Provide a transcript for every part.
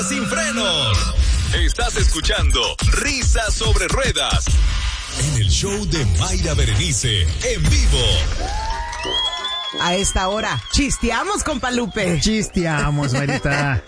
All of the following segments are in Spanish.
Sin frenos. Estás escuchando Risas sobre Ruedas en el show de Mayra Berenice en vivo. A esta hora, chisteamos, compa Lupe. Chisteamos, Marita.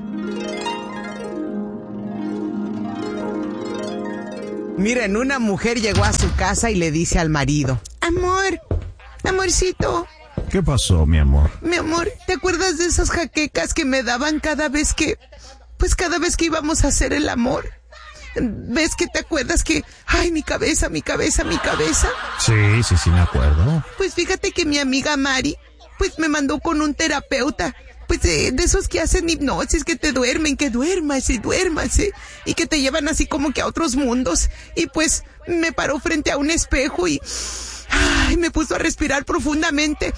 Miren, una mujer llegó a su casa y le dice al marido: amorcito. ¿Qué pasó, mi amor? Mi amor, ¿te acuerdas de esas jaquecas que me daban cada vez que íbamos a hacer el amor? ¿Ves que te acuerdas que, ay, mi cabeza? Sí, me acuerdo. Pues fíjate que mi amiga Mari, pues me mandó con un terapeuta, pues de esos que hacen hipnosis, que te duermen, que duérmase, y que te llevan así como que a otros mundos. Y pues me paró frente a un espejo y, ay, me puso a respirar profundamente.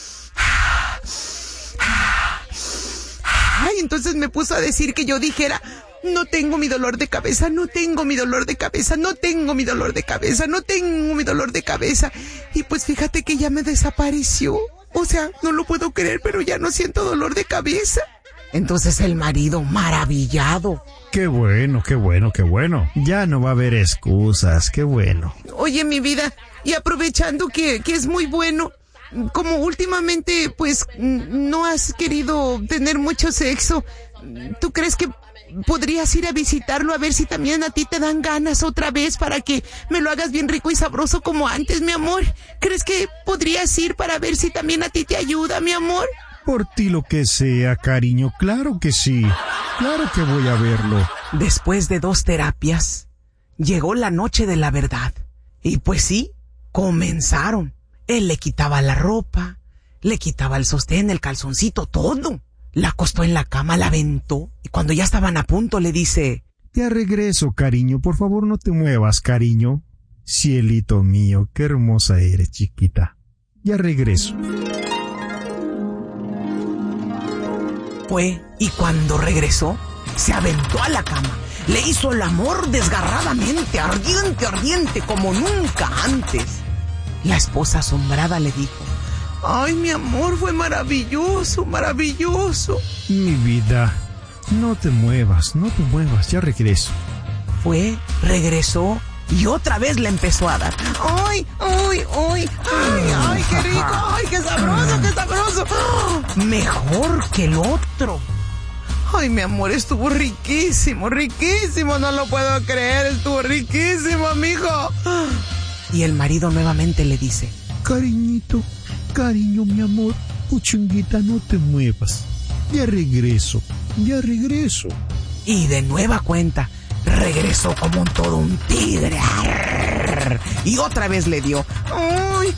Ay, entonces me puso a decir que yo dijera: no tengo mi dolor de cabeza. Y pues fíjate que ya me desapareció. O sea, no lo puedo creer, pero ya no siento dolor de cabeza. Entonces el marido, maravillado: Qué bueno. Ya no va a haber excusas, qué bueno. Oye, mi vida, y aprovechando que es muy bueno, como últimamente, pues, no has querido tener mucho sexo, ¿tú crees que podrías ir a visitarlo a ver si también a ti te dan ganas otra vez para que me lo hagas bien rico y sabroso como antes, mi amor? ¿Crees que podrías ir para ver si también a ti te ayuda, mi amor? Por ti lo que sea, cariño, claro que sí. Claro que voy a verlo. Después de 2 terapias, llegó la noche de la verdad. Y pues sí, comenzaron. Él le quitaba la ropa, le quitaba el sostén, el calzoncito, todo. La acostó en la cama, la aventó, y cuando ya estaban a punto le dice: ya regreso, cariño, por favor no te muevas, cariño. Cielito mío, qué hermosa eres, chiquita. Ya regreso. Fue, y cuando regresó, se aventó a la cama. Le hizo el amor desgarradamente, ardiente, como nunca antes. La esposa asombrada le dijo: ay, mi amor, fue maravilloso. Mi vida, no te muevas, ya regreso. Fue, regresó, y otra vez le empezó a dar. ¡Ay, qué rico! ¡Ay, qué sabroso! ¡Oh! Mejor que el otro. Ay, mi amor, estuvo riquísimo, no lo puedo creer, estuvo riquísimo, mijo. Y el marido nuevamente le dice: cariño, mi amor, puchunguita, no te muevas. Ya regreso. Y de nueva cuenta, regresó como todo un tigre. Y otra vez le dio. ¡Ay!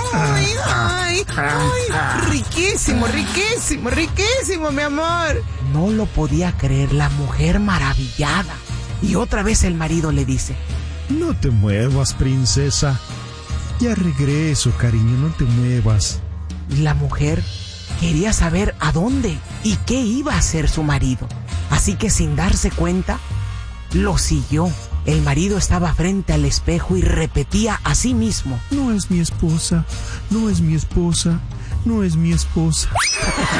Riquísimo, mi amor. No lo podía creer la mujer, maravillada. Y otra vez el marido le dice: no te muevas, princesa. Ya regreso, cariño, no te muevas. La mujer quería saber a dónde y qué iba a hacer su marido. Así que sin darse cuenta, lo siguió. El marido estaba frente al espejo y repetía a sí mismo: no es mi esposa.